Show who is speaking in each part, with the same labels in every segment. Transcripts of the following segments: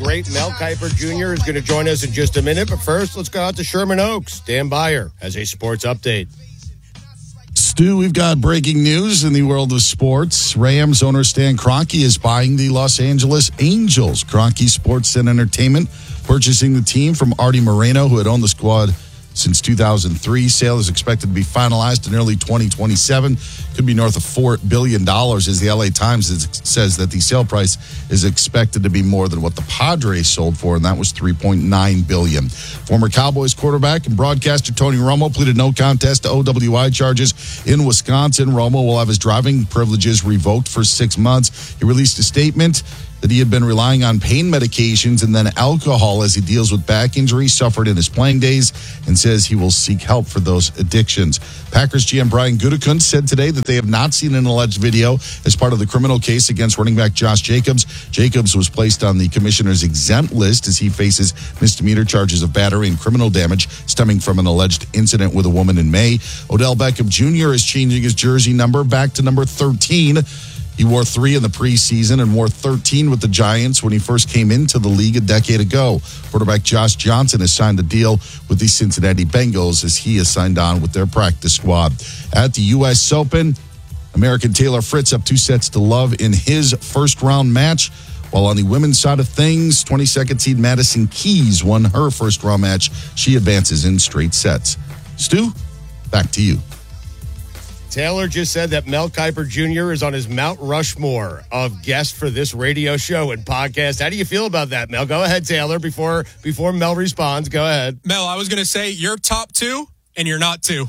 Speaker 1: great Mel Kiper Jr. is going to join us in just a minute. But first, let's go out to Sherman Oaks. Dan Beyer has a sports update.
Speaker 2: Stu, we've got breaking news in the world of sports. Rams owner Stan Kroenke is buying the Los Angeles Angels. Kroenke Sports and Entertainment purchasing the team from Artie Moreno, who had owned the squad since 2003. Sale is expected to be finalized in early 2027. Could be north of $4 billion, as the LA Times says that the sale price is expected to be more than what the Padres sold for, and that was $3.9 billion. Former Cowboys quarterback and broadcaster Tony Romo pleaded no contest to OWI charges in Wisconsin. Romo will have his driving privileges revoked for 6 months. He released a statement that he had been relying on pain medications and then alcohol as he deals with back injuries suffered in his playing days, and says he will seek help for those addictions. Packers GM Brian Gutekunst said today that they have not seen an alleged video as part of the criminal case against running back Josh Jacobs. Jacobs was placed on the commissioner's exempt list as he faces misdemeanor charges of battery and criminal damage stemming from an alleged incident with a woman in May. Odell Beckham Jr. is changing his jersey number back to number 13. He wore 3 in the preseason and wore 13 with the Giants when he first came into the league a decade ago. Quarterback Josh Johnson has signed a deal with the Cincinnati Bengals as he has signed on with their practice squad. At the U.S. Open, American Taylor Fritz up 2 sets to love in his first-round match. While on the women's side of things, 22nd seed Madison Keys won her first-round match. She advances in straight sets. Stu, back to you.
Speaker 1: Taylor just said that Mel Kiper Jr. is on his Mount Rushmore of guests for this radio show and podcast. How do you feel about that, Mel? Go ahead, Taylor, before Mel responds. Go ahead.
Speaker 3: Mel, I was going to say you're top 2 and you're not 2.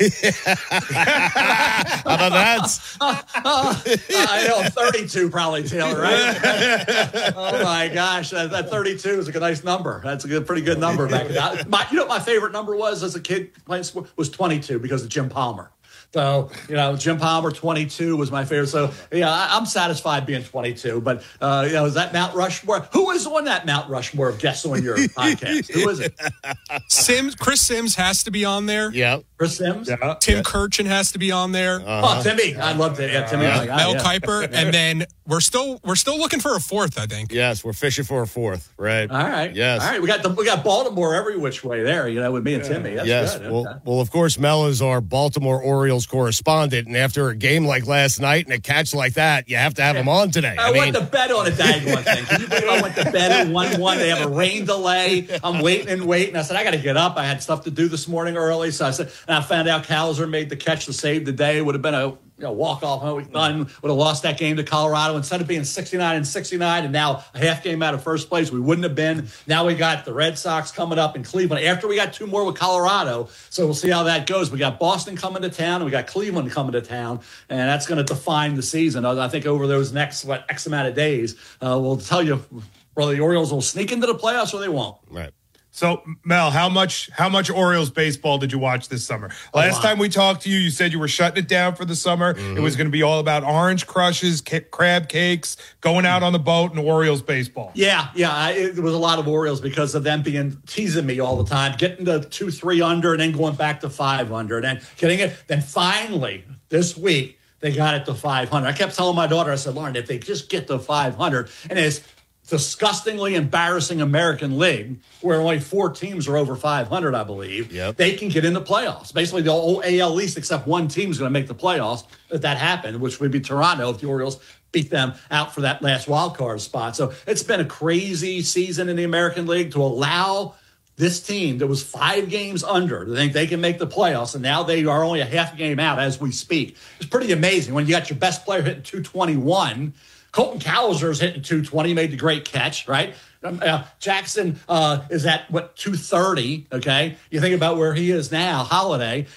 Speaker 1: How about that?
Speaker 4: I know, 32 probably, Taylor, right? Oh, my gosh. That 32 is a nice number. That's a pretty good number back then. You know what my favorite number was as a kid playing sport? Was 22 because of Jim Palmer. So, Jim Palmer, 22 was my favorite. So, I'm satisfied being 22. But, is that Mount Rushmore? Who is on that Mount Rushmore of guests on your podcast? Who is it?
Speaker 3: Chris Sims has to be on there.
Speaker 1: Yeah.
Speaker 4: Chris Sims?
Speaker 3: Yeah. Tim Kirchin has to be on there.
Speaker 4: Oh, Timmy. I love it. Yeah, Timmy.
Speaker 3: Mel Kiper. And then we're still looking for a 4th, I think.
Speaker 1: Yes, we're fishing for a 4th. Right.
Speaker 4: All right.
Speaker 1: Yes.
Speaker 4: All right. We got Baltimore every which way there, with me and Timmy. That's
Speaker 1: yes.
Speaker 4: good.
Speaker 1: Well, of course, Mel is our Baltimore Orioles correspondent, and after a game like last night and a catch like that, you have to have him on today.
Speaker 4: I went to bed on a daggone thing. Can you believe I went to bed at 1-1? They have a rain delay. I'm waiting. I said, I got to get up. I had stuff to do this morning early. So I said, and I found out Cowser made the catch to save the day. It would have been a walk-off home run. Would have lost that game to Colorado. Instead of being 69 and now a half game out of first place, we wouldn't have been. Now we got the Red Sox coming up in Cleveland. After we got 2 more with Colorado, so we'll see how that goes. We got Boston coming to town, and we got Cleveland coming to town, and that's going to define the season. I think over those next, X amount of days, we'll tell you whether the Orioles will sneak into the playoffs or they won't.
Speaker 1: Right.
Speaker 5: So, Mel, how much Orioles baseball did you watch this summer? Last time we talked to you, you said you were shutting it down for the summer. Mm-hmm. It was going to be all about orange crushes, crab cakes, going out on the boat, and Orioles baseball.
Speaker 4: Yeah. It was a lot of Orioles because of them teasing me all the time, getting to 2-3 under and then going back to 5 under and then getting it. Then finally, this week, they got it to 500. I kept telling my daughter, I said, Lauren, if they just get to 500, and it's disgustingly embarrassing American League, where only 4 teams are over 500, I believe, they can get into playoffs. Basically, the whole AL East, except one team is going to make the playoffs if that happened, which would be Toronto if the Orioles beat them out for that last wild card spot. So it's been a crazy season in the American League to allow this team that was 5 games under to think they can make the playoffs, and now they are only a half game out as we speak. It's pretty amazing when you got your best player hitting 221. Colton Cowser is hitting 220, made the great catch, right? Jackson is at, 230, okay? You think about where he is now, Holiday.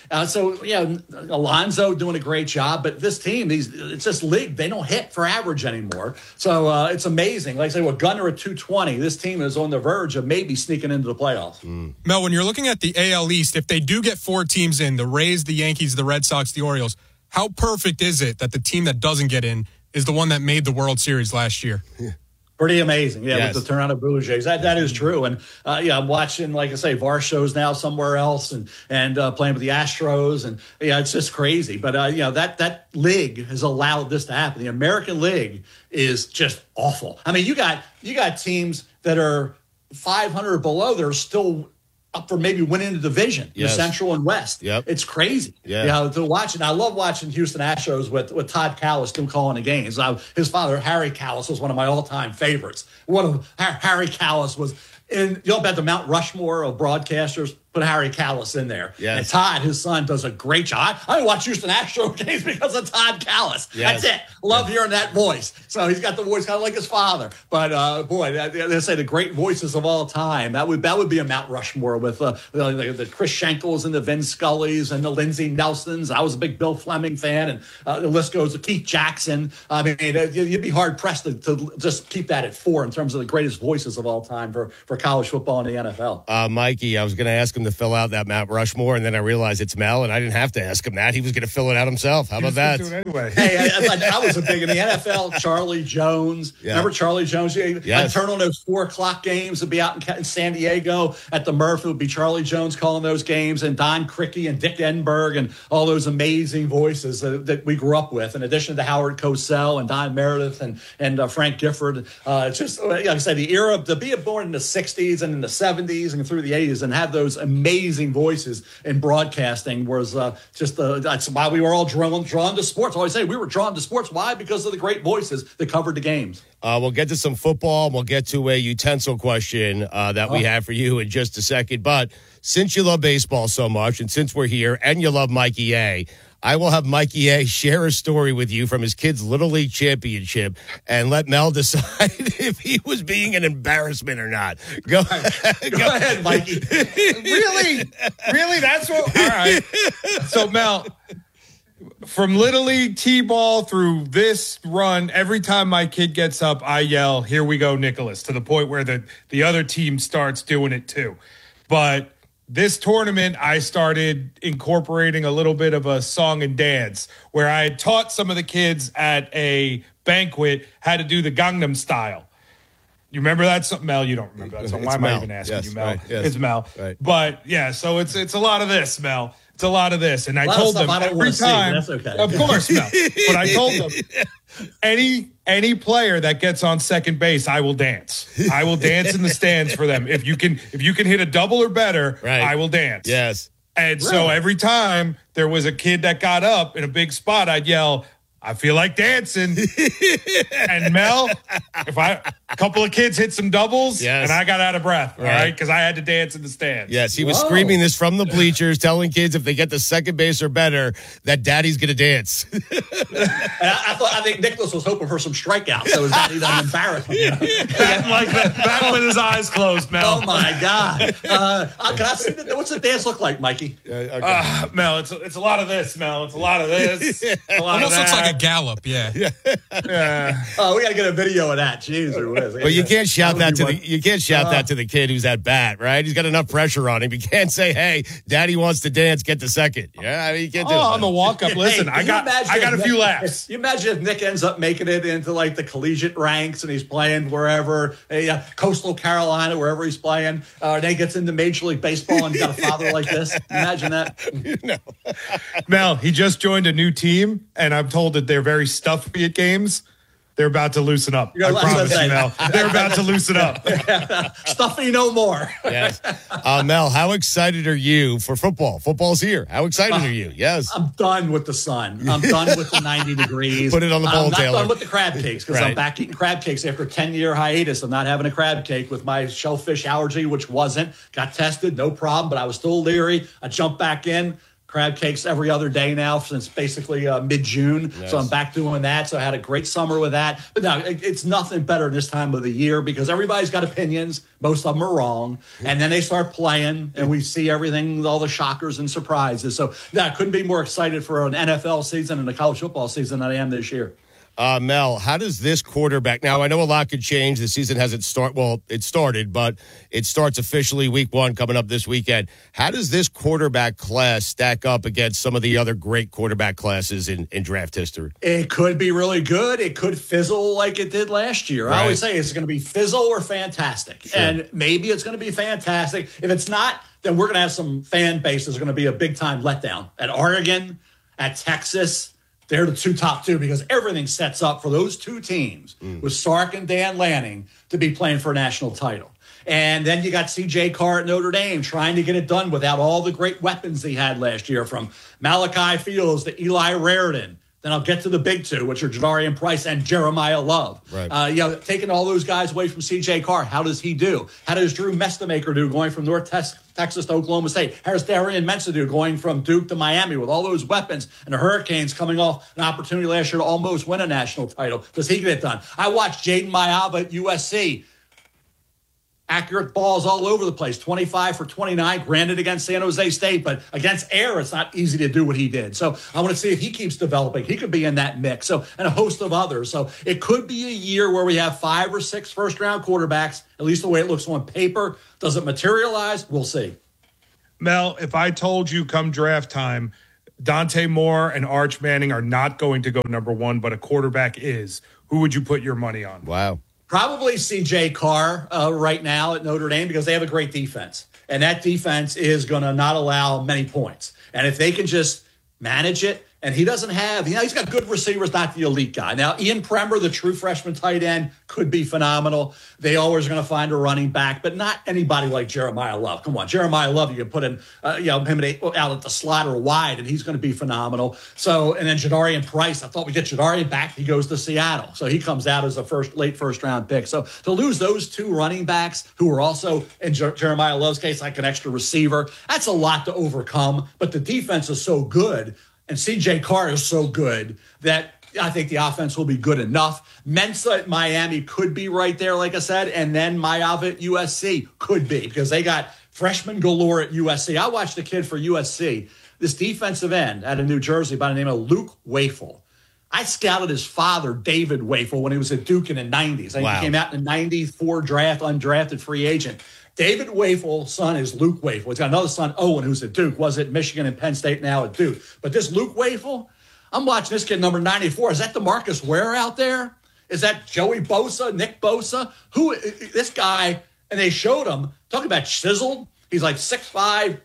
Speaker 4: Alonso doing a great job, but this team, it's just league. They don't hit for average anymore. So it's amazing. Like I say, with Gunnar at 220, this team is on the verge of maybe sneaking into the playoffs.
Speaker 3: Mel, when you're looking at the AL East, if they do get 4 teams in, the Rays, the Yankees, the Red Sox, the Orioles, how perfect is it that the team that doesn't get in is the one that made the World Series last year?
Speaker 4: Pretty amazing, with the Toronto Blue Jays. That is true. And, I'm watching, like I say, Varsho's now somewhere else and playing with the Astros. And, it's just crazy. But, that league has allowed this to happen. The American League is just awful. I mean, you got teams that are 500 or below that are still up for maybe winning the division, the Central and West.
Speaker 1: Yep.
Speaker 4: It's crazy.
Speaker 1: Yeah.
Speaker 4: You know, to watch it. I love watching Houston Astros with Todd Callis still calling the games. His father, Harry Callis, was one of my all-time favorites. Harry Callis was in, you know, about the Mount Rushmore of broadcasters, put Harry Callis in there.
Speaker 1: Yes.
Speaker 4: And Todd, his son, does a great job. I watch Houston Astros games because of Todd Callis.
Speaker 1: Yes.
Speaker 4: That's it. Love hearing that voice. So he's got the voice kind of like his father. But boy, they say the great voices of all time. That would be a Mount Rushmore with the Chris Schenkels and the Vin Scullys and the Lindsey Nelsons. I was a big Bill Fleming fan, and the list goes to Keith Jackson. I mean, you'd be hard pressed to just keep that at 4 in terms of the greatest voices of all time for college football in the NFL.
Speaker 1: Mikey, I was going to ask him to fill out that Mount Rushmore, and then I realized it's Mel, and I didn't have to ask him that. He was going to fill it out himself. How about that?
Speaker 5: Anyway.
Speaker 4: Hey, I was a big in the NFL. Charlie Jones, remember Charlie Jones? I'd turn on those 4:00 games. It'd be out in San Diego at the Murph. It would be Charlie Jones calling those games, and Don Criqui and Dick Enberg and all those amazing voices that we grew up with. In addition to Howard Cosell and Don Meredith and Frank Gifford, it's just like I said, the era to be born in the '60s and in the '70s and through the '80s and have those amazing voices in broadcasting was that's why we were all drawn to sports. I always say we were drawn to sports. Why? Because of the great voices that covered the games.
Speaker 1: We'll get to some football. We'll get to a utensil question that we have for you in just a second. But since you love baseball so much, and since we're here, and you love Mikey A., I will have Mikey A. share a story with you from his kids' Little League championship and let Mel decide if he was being an embarrassment or not. Go
Speaker 4: ahead, Mikey.
Speaker 5: Really? That's what? All right. So, Mel, from Little League T-ball through this run, every time my kid gets up, I yell, "Here we go, Nicholas," to the point where the other team starts doing it too. But this tournament, I started incorporating a little bit of a song and dance where I had taught some of the kids at a banquet how to do the Gangnam Style. You remember that song? Mel, you don't remember that song. Why am I even asking you, Mel?
Speaker 1: Right, yes.
Speaker 5: It's Mel.
Speaker 1: Right.
Speaker 5: But, yeah, so it's a lot of this, Mel. It's a lot of this. And I told them every time.
Speaker 4: That's okay.
Speaker 5: Of course, Mel. But I told them, any player that gets on second base, I will dance. I will dance in the stands for them. If you can hit a double or better,
Speaker 1: right,
Speaker 5: I will dance.
Speaker 1: Yes.
Speaker 5: And so every time there was a kid that got up in a big spot, I'd yell, "I feel like dancing." And Mel, if a couple of kids hit some doubles, and I got out of breath, all right? Because I had to dance in the stands.
Speaker 1: Yes, he was screaming this from the bleachers, telling kids if they get to second base or better, that daddy's going to dance.
Speaker 4: And I think Nicholas was hoping for some strikeouts, so his daddy doesn't embarrass him.
Speaker 5: Back with his eyes closed, Mel.
Speaker 4: Oh, my God. Can I see what's the dance look like, Mikey?
Speaker 5: Mel, it's a lot of this, Mel. It's a lot of this. A lot
Speaker 3: Almost
Speaker 5: of
Speaker 3: looks
Speaker 5: that.
Speaker 3: like a gallop, yeah.
Speaker 4: Oh, we got to get a video of that. Jeez,
Speaker 1: But you can't shout that to the kid who's at bat, right? He's got enough pressure on him. You can't say, "Hey, daddy wants to dance, get to second." Yeah, I mean, you can't do it.
Speaker 5: On the walk up. Listen,
Speaker 4: Hey,
Speaker 5: I got a few laughs.
Speaker 4: You imagine if Nick ends up making it into like the collegiate ranks and he's playing wherever, Coastal Carolina, wherever he's playing, and then he gets into Major League Baseball and he's got a father like this. Imagine that.
Speaker 5: Mel, he just joined a new team, and I'm told that they're very stuffy at games. They're about to loosen up. I promise you, Mel. They're about to loosen up.
Speaker 4: Stuffy no more.
Speaker 1: Yes. Mel, how excited are you for football? Football's here. How excited are you? Yes.
Speaker 4: I'm done with the sun. I'm done with the 90 degrees.
Speaker 1: Put it on the bowl,
Speaker 4: I'm not
Speaker 1: Taylor.
Speaker 4: done with the crab cakes because
Speaker 1: Right.
Speaker 4: I'm back eating crab cakes after a 10-year hiatus of not having a crab cake with my shellfish allergy, which got tested, no problem, but I was still leery. I jumped back in. Crab cakes every other day now since basically mid-June.
Speaker 1: Yes.
Speaker 4: So I'm back doing that. So I had a great summer with that. But no, it's nothing better this time of the year because everybody's got opinions. Most of them are wrong. And then they start playing and we see everything, all the shockers and surprises. So I couldn't be more excited for an NFL season and a college football season than I am this year.
Speaker 1: Mel, how does this quarterback, now I know a lot could change. The season hasn't it started, but it starts officially week 1 coming up this weekend. How does this quarterback class stack up against some of the other great quarterback classes in draft history?
Speaker 4: It could be really good. It could fizzle like it did last year.
Speaker 1: Right.
Speaker 4: I always say it's going to be fizzle or fantastic.
Speaker 1: Sure.
Speaker 4: And maybe it's going to be fantastic. If it's not, then we're going to have some fan bases going to be a big time letdown at Oregon, at Texas, they're the top two because everything sets up for those two teams with Sark and Dan Lanning to be playing for a national title. And then you got C.J. Carr at Notre Dame trying to get it done without all the great weapons he had last year, from Malachi Fields to Eli Raritan. Then I'll get to the big two, which are Jadarian Price and Jeremiah Love.
Speaker 1: Right.
Speaker 4: Taking all those guys away from C.J. Carr, how does he do? How does Drew Mestamaker do going from North Texas to Oklahoma State? How does Darian Mensah do going from Duke to Miami with all those weapons and the Hurricanes coming off an opportunity last year to almost win a national title? Does he get it done? I watched Jaden Mayava at USC. Accurate balls all over the place, 25 for 29, granted against San Jose State, but against Air, it's not easy to do what he did. So I want to see if he keeps developing. He could be in that mix, so, and a host of others. So it could be a year where we have 5 or 6 first-round quarterbacks, at least the way it looks on paper. Does it materialize? We'll see.
Speaker 5: Mel, if I told you come draft time, Dante Moore and Arch Manning are not going to go number 1, but a quarterback is, who would you put your money on?
Speaker 1: Wow.
Speaker 4: Probably C.J. Carr right now at Notre Dame because they have a great defense. And that defense is going to not allow many points. And if they can just manage it, and he doesn't have, he's got good receivers, not the elite guy. Now, Ian Prember, the true freshman tight end, could be phenomenal. They always are going to find a running back, but not anybody like Jeremiah Love. Come on, Jeremiah Love, you can put him, him out at the slot or wide, and he's going to be phenomenal. So, and then Jadarian Price, I thought we'd get Jadarian back. He goes to Seattle. So he comes out as a late first round pick. So to lose those two running backs who are also, in Jeremiah Love's case, like an extra receiver, that's a lot to overcome. But the defense is so good. And C.J. Carr is so good that I think the offense will be good enough. Mensah at Miami could be right there, like I said, and then Mayava at USC could be because they got freshmen galore at USC. I watched the kid for USC, this defensive end out of New Jersey by the name of Luke Wafel. I scouted his father, David Wafel, when he was at Duke in the 90s. I think he came out in the 94 draft, undrafted free agent. David Wafel's son is Luke Wafel. He's got another son, Owen, who's at Duke, was at Michigan and Penn State, now at Duke. But this Luke Wafel, I'm watching this kid, number 94. Is that DeMarcus Ware out there? Is that Joey Bosa, Nick Bosa? Who, this guy, and they showed him, talking about chiseled. He's like 6'5",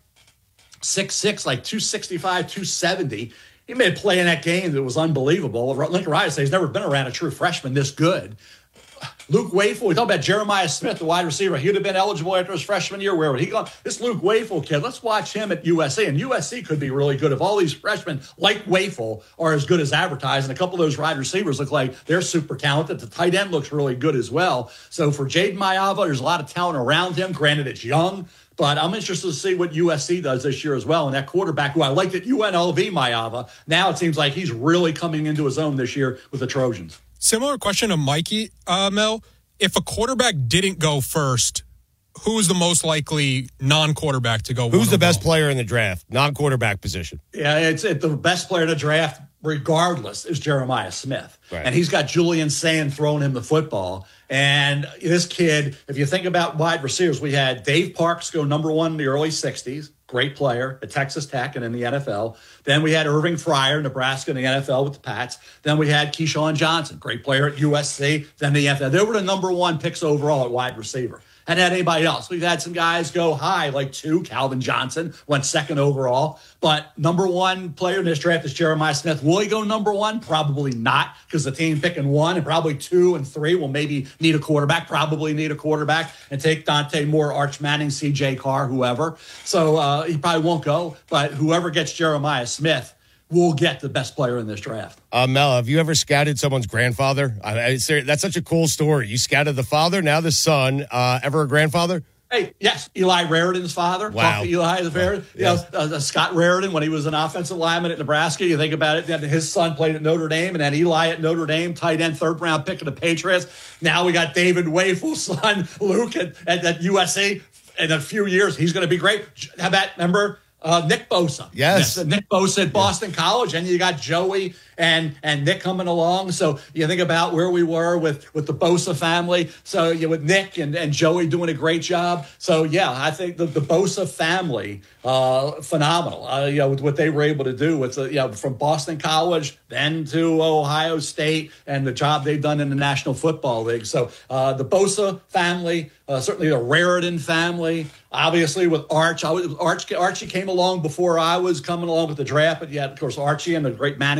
Speaker 4: 6'6", like 265, 270. He made a play in that game that was unbelievable. Lincoln Riley says he's never been around a true freshman this good. Luke Wafel, we talk about Jeremiah Smith, the wide receiver. He would have been eligible after his freshman year. Where would he go? This Luke Wafel kid, let's watch him at USC. And USC could be really good if all these freshmen like Wafel are as good as advertised. And a couple of those wide receivers look like they're super talented. The tight end looks really good as well. So for Jaden Mayava, there's a lot of talent around him. Granted, it's young. But I'm interested to see what USC does this year as well. And that quarterback, who I liked at UNLV, Mayava, now it seems like he's really coming into his own this year with the Trojans.
Speaker 3: Similar question to Mikey, Mel. If a quarterback didn't go first, who's the most likely non-quarterback to go?
Speaker 1: Who's the best player in the draft? Non-quarterback position.
Speaker 4: Yeah, it's the best player in the draft, regardless, is Jeremiah Smith.
Speaker 1: Right.
Speaker 4: And he's got Julian Sand throwing him the football. And this kid, if you think about wide receivers, we had Dave Parks go number 1 in the early 60s. Great player at Texas Tech and in the NFL. Then we had Irving Fryer, Nebraska, in the NFL with the Pats. Then we had Keyshawn Johnson, great player at USC. Then the NFL. They were the number 1 picks overall at wide receiver. Hadn't had anybody else. We've had some guys go high, like 2. Calvin Johnson went 2nd overall. But number 1 player in this draft is Jeremiah Smith. Will he go number 1? Probably not, because the team picking 1 and probably 2 and 3 will maybe need a quarterback, probably need a quarterback, and take Dante Moore, Arch Manning, C.J. Carr, whoever. So he probably won't go. But whoever gets Jeremiah Smith will get the best player in this draft.
Speaker 1: Mel, have you ever scouted someone's grandfather? That's such a cool story. You scouted the father, now the son. Ever a grandfather?
Speaker 4: Hey, yes, Eli Raritan's father.
Speaker 1: Wow.
Speaker 4: Talk to Eli the Raritan.
Speaker 1: Yes.
Speaker 4: Scott Raritan, when he was an offensive lineman at Nebraska, you think about it, then his son played at Notre Dame, and then Eli at Notre Dame, tight end, 3rd-round pick of the Patriots. Now we got David Wafel's son, Luke, at USC. In a few years, he's going to be great. How about, remember, Nick Bosa.
Speaker 1: Yes.
Speaker 4: Nick Bosa at Boston College. And you got Joey and Nick coming along. So you think about where we were with the Bosa family. So with Nick and Joey doing a great job. So, yeah, I think the Bosa family, phenomenal. With what they were able to do with from Boston College, then to Ohio State, and the job they've done in the National Football League. So the Bosa family, certainly the Raritan family, obviously with Archie came along before I was coming along with the draft. But, yeah, of course, Archie and the great Manning family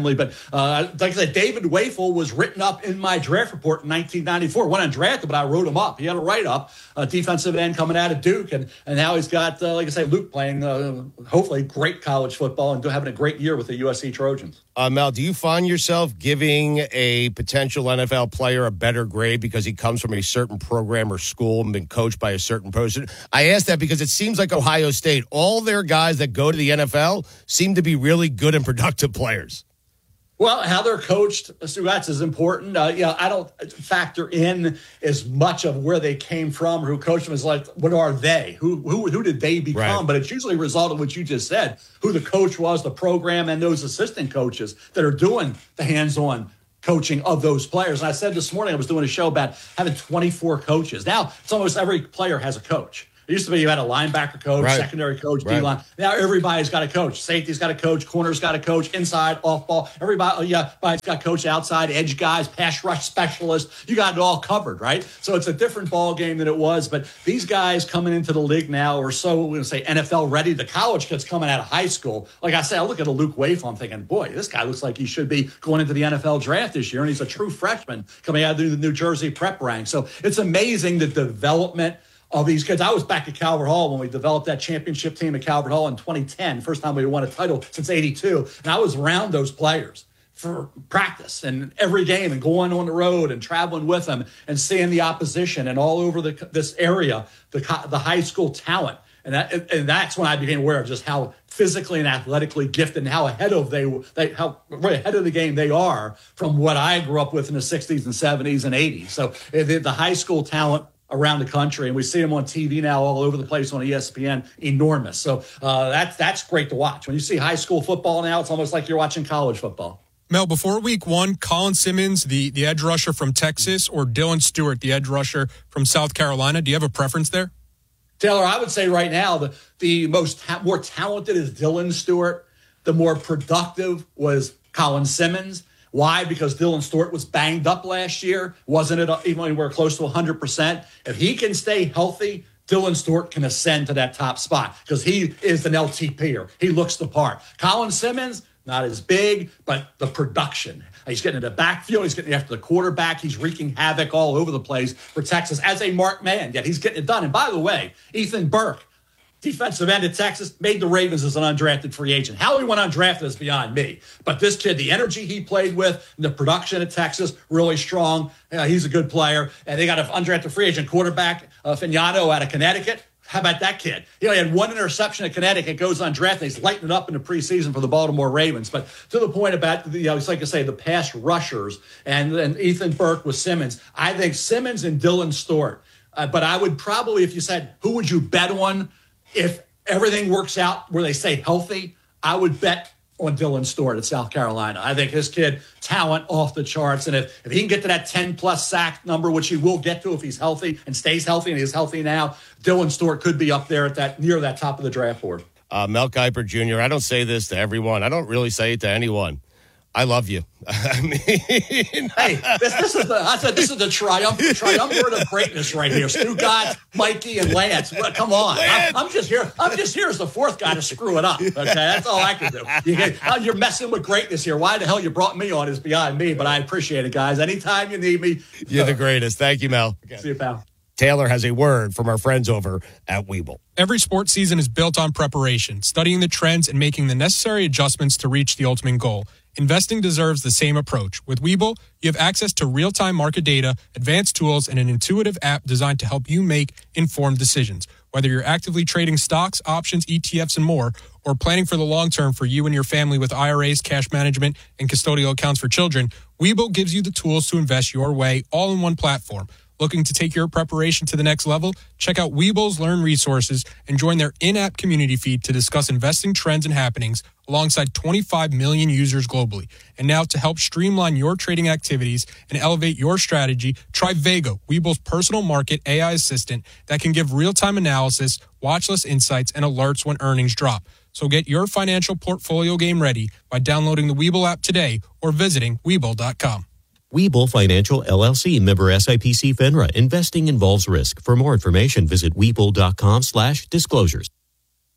Speaker 4: family. But like I said, David Wafel was written up in my draft report in 1994. Went undrafted, but I wrote him up. He had a write-up, defensive end coming out of Duke. And now he's got, like I say, Luke playing, hopefully, great college football and having a great year with the USC Trojans.
Speaker 1: Mel, do you find yourself giving a potential NFL player a better grade because he comes from a certain program or school and been coached by a certain person? I ask that because it seems like Ohio State, all their guys that go to the NFL seem to be really good and productive players.
Speaker 4: Well, how they're coached, Stugotz, is important. I don't factor in as much of where they came from or who coached them. Is like, what are they? Who did they become? Right. But it's usually a result of what you just said, who the coach was, the program, and those assistant coaches that are doing the hands-on coaching of those players. And I said this morning, I was doing a show about having 24 coaches. Now, it's almost every player has a coach. It used to be you had a linebacker coach, right, secondary coach, D-line. Now everybody's got a coach. Safety's got a coach. Corner's got a coach. Inside, off ball. Everybody's got coach outside, edge guys, pass rush specialists. You got it all covered, right? So it's a different ball game than it was. But these guys coming into the league now are so, we're going to say, NFL ready. The college kids coming out of high school. Like I said, I look at a Luke Wafel, I'm thinking, boy, this guy looks like he should be going into the NFL draft this year. And he's a true freshman coming out of the New Jersey prep ranks. So it's amazing the development of these kids. I was back at Calvert Hall when we developed that championship team at Calvert Hall in 2010, first time we won a title since 82. And I was around those players for practice and every game and going on the road and traveling with them and seeing the opposition and all over this area, the high school talent. And that's when I became aware of just how physically and athletically gifted and how ahead of how ahead of the game they are from what I grew up with in the 60s and 70s and 80s. So the high school talent around the country, and we see them on TV now all over the place on ESPN, enormous. So that's great to watch. When you see high school football now, it's almost like you're watching college football.
Speaker 3: Mel, before week one, Colin Simmons, the edge rusher from Texas, or Dylan Stewart, the edge rusher from South Carolina, do you have a preference there?
Speaker 4: Taylor, I would say right now the more talented is Dylan Stewart. The more productive was Colin Simmons. Why? Because Dylan Stewart was banged up last year. Wasn't it even anywhere close to 100%? If he can stay healthy, Dylan Stewart can ascend to that top spot because he is an LTPer. He looks the part. Colin Simmons, not as big, but the production. He's getting in the backfield. He's getting after the quarterback. He's wreaking havoc all over the place for Texas as a marked man, yet he's getting it done. And by the way, Ethan Burke, defensive end at Texas, made the Ravens as an undrafted free agent. How he went undrafted is beyond me. But this kid, the energy he played with, and the production at Texas, really strong. He's a good player. And they got an undrafted free agent quarterback, Fignano, out of Connecticut. How about that kid? He had one interception at Connecticut, goes undrafted. He's lighting it up in the preseason for the Baltimore Ravens. But to the point about, it's like I say, the pass rushers and Ethan Burke with Simmons. I think Simmons and Dylan Stewart. But I would probably, if you said, who would you bet on? If everything works out where they stay healthy, I would bet on Dylan Stewart at South Carolina. I think his kid, talent off the charts. And if he can get to that 10-plus sack number, which he will get to if he's healthy and stays healthy, and he's healthy now, Dylan Stewart could be up there at near that top of the draft board.
Speaker 1: Mel Kiper Jr., I don't say this to everyone. I don't really say it to anyone. I love you. I mean,
Speaker 4: hey, this is the triumvirate of greatness right here. Stugotz, Mikey, and Lance. Well, come on, I'm just here as the fourth guy to screw it up. Okay, that's all I can do. You're messing with greatness here. Why the hell you brought me on is beyond me, but I appreciate it, guys. Anytime you need me,
Speaker 1: you're the greatest. Thank you, Mel.
Speaker 4: See you, pal.
Speaker 1: Taylor has a word from our friends over at Webull.
Speaker 3: Every sports season is built on preparation, studying the trends, and making the necessary adjustments to reach the ultimate goal. Investing deserves the same approach. With Webull, you have access to real-time market data, advanced tools, and an intuitive app designed to help you make informed decisions. Whether you're actively trading stocks, options, ETFs, and more, or planning for the long term for you and your family with IRAs, cash management, and custodial accounts for children, Webull gives you the tools to invest your way all in one platform. Looking to take your preparation to the next level? Check out Webull's Learn resources and join their in-app community feed to discuss investing trends and happenings alongside 25 million users globally. And now to help streamline your trading activities and elevate your strategy, try Vago, Webull's personal market AI assistant that can give real-time analysis, watch list insights, and alerts when earnings drop. So get your financial portfolio game ready by downloading the Webull app today or visiting Webull.com.
Speaker 6: Webull Financial LLC, member SIPC FINRA. Investing involves risk. For more information, visit Webull.com/disclosures.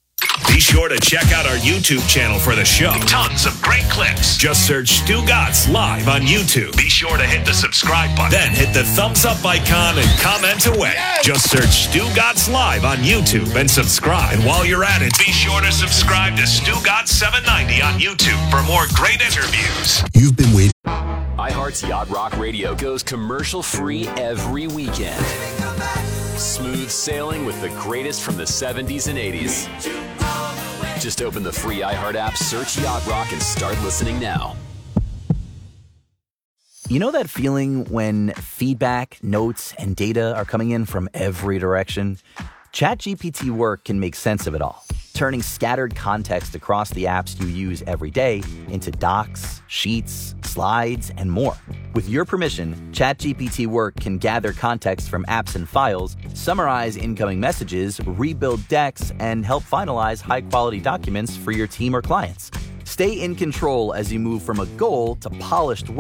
Speaker 7: Be sure to check out our YouTube channel for the show. Tons of great clips. Just search Stu Gatz Live on YouTube. Be sure to hit the subscribe button. Then hit the thumbs up icon and comment away. Just search Stu Gatz Live on YouTube and subscribe. And while you're at it, be sure to subscribe to Stu Gatz 790 on YouTube for more great interviews.
Speaker 2: You've been waiting.
Speaker 8: iHeart's Yacht Rock Radio goes commercial-free every weekend. Smooth sailing with the greatest from the 70s and 80s. Just open the free iHeart app, search Yacht Rock, and start listening now.
Speaker 9: You know that feeling when feedback, notes, and data are coming in from every direction? ChatGPT Work can make sense of it all, turning scattered context across the apps you use every day into docs, sheets, slides, and more. With your permission, ChatGPT Work can gather context from apps and files, summarize incoming messages, rebuild decks, and help finalize high-quality documents for your team or clients. Stay in control as you move from a goal to polished work.